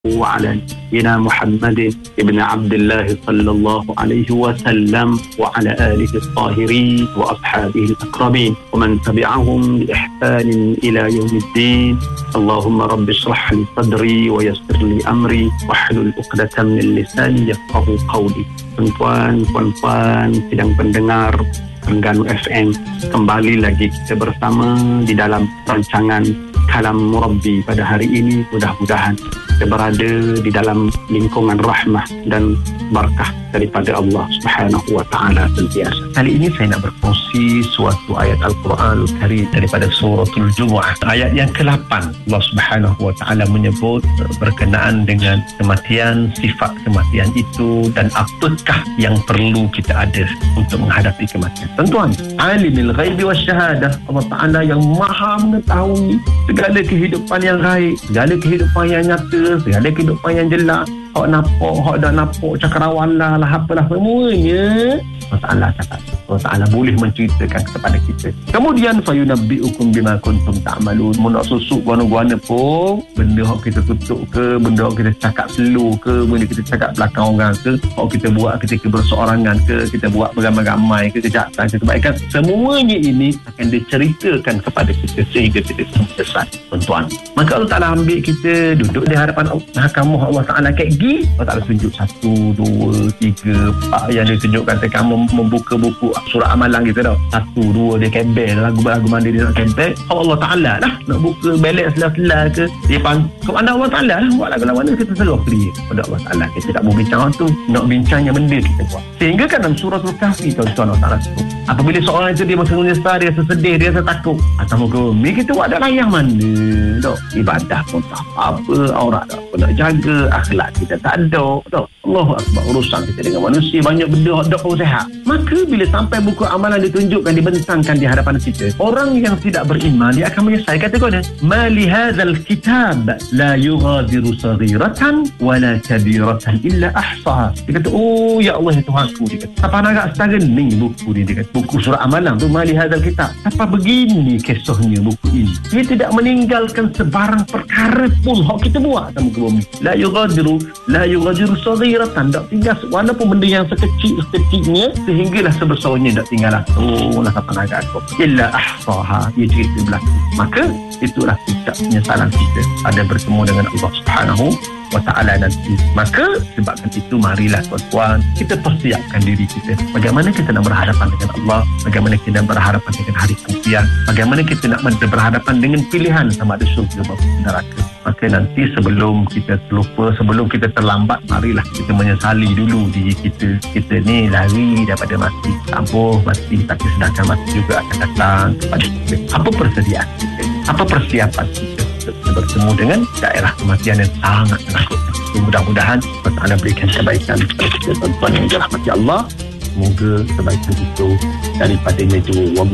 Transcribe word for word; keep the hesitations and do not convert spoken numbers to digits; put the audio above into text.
وعلى نبينا محمد ابن عبد الله صلى الله عليه وسلم وعلى آله الطاهرين وأصحابه الأكرمين ومن تبعهم بإحسان إلى يوم الدين. اللهم رب اشرح لي صدري ويسر لي أمري واحلل عقدة من لساني يفقهوا قولي. Tuan-tuan, puan-puan, sidang pendengar Terengganu F M, kembali lagi kita bersama di dalam rancangan Kalam Murabbi pada hari ini. Mudah-mudahan kita berada di dalam lingkungan rahmah dan barakah daripada Allah Subhanahu wa taala sentiasa. Kali ini saya nak berkongsi suatu ayat Al-Quran Al-Karim daripada suratul Jumu'ah, ayat yang ke lapan. Allah Subhanahu wa taala menyebut berkenaan dengan kematian, sifat kematian itu dan apakah yang perlu kita ada untuk menghadapi kematian. Tuan-tuan, alimul ghaibi wasyahadah, Allah Taala yang maha mengetahui segala kehidupan yang gaib, segala kehidupan yang nyata, segala kehidupan yang jelas. Hak nampak, hak dah nampak, cakarawan lah, lah apalah semuanya. Allah Ta'ala cakap, Allah Ta'ala boleh menceritakan kepada kita. Kemudian fayunabbi'ukum bima kuntum ta'malun. Mu nak susuk guana-guana pun, benda hak kita tutup ke, benda hak kita cakap slow ke, benda kita cakap belakang orang ke, hak kita buat ketika berseorangan ke, kita buat beramai-ramai ke, kejahatan ke, kebaikan, semuanya ini akan diceritakan kepada kita sehingga kita selesai. Tuan-tuan, maka Allah Ta'ala ambil kita duduk di hadapan mahkamah Allah Ta'ala kayak gini. Allah Ta'ala tunjuk satu, dua, tiga, empat yang dia tunjukkan dekat kamu membuka buku surat amalan kita dah. Satu, dua, dia kembel lagu-lagu mana dia nak kembel. Allah Ta'ala lah nak buka belek selal-selal ke, dia pangkuk anda Allah Ta'ala lah buat lagu-lagu mana kita terus clear pada Allah Ta'ala. Kita tak mau bincang tu, nak bincang yang benda kita buat. Sehingga kan dalam surah Al-Kahfi tuan-tuan, Allah Ta'ala sebut apabila seorang itu dia masa menyesal, dia rasa sedih, dia rasa takut, atas muka bumi kita buat ada layang mana dok, ibadah pun tak apa, aurat tak apa nak jaga, akhlak kita tak ada dok. Allahu Akbar, urusan kita dengan manusia banyak benda dok pun sehat. Maka bila sampai buku amalan ditunjukkan, dibentangkan di hadapan kita, orang yang tidak beriman dia akan menyesal. Kata kau dah, ma li hadzal kitab la yughadiru saghiratan wala kabiratan illa ahsaha. Dia kata, oh ya Allah ya Tuhanku, dia kata, apa nak setara ni buku ni, dia kata, buku surah amalan tu, ma li hadzal kitab, apa begini kisahnya buku ini, dia tidak meninggalkan sebarang perkara pun hak kita buat dalam muka bumi. La yughadiru la yughadiru saghiratan, tak tinggal walaupun benda yang sekecil-sekecilnya sehinggalah sebesarnya tak tinggal lah. Oh lah apa nak kata illa ahsaha, dia cerita belakang. Maka itulah puncak penyesalan kita ada bertemu dengan Allah Subhanahu wa ta'ala nanti. Maka sebabkan itu marilah tuan-tuan kita persiapkan diri kita. Bagaimana kita nak berhadapan dengan Allah, bagaimana kita nak berhadapan dengan hari kemudian, bagaimana kita nak berhadapan dengan pilihan sama ada syurga maupun neraka. Maka nanti sebelum kita terlupa, sebelum kita terlambat, marilah kita menyesali dulu diri kita. Kita ni lari daripada mati, tambuh mati, tapi sedangkan mati juga akan datang kepada kita. Apa persediaan kita? Apa persiapan kita untuk bertemu dengan daerah kematian yang sangat menakutkan? Mudah-mudahan Allah Ta'ala berikan kebaikan kepada kita tuan-tuan yang dirahmati Allah. Semoga kebaikan itu daripadanya juga.